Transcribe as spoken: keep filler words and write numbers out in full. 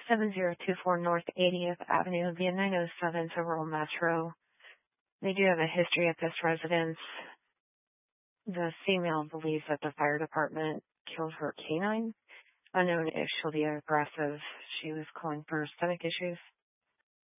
seven zero two four North eightieth Avenue, V nine oh seven, Rural Metro. They do have a history at this residence. The female believes that the fire department killed her canine. Unknown if she'll be aggressive. She was calling for stomach issues.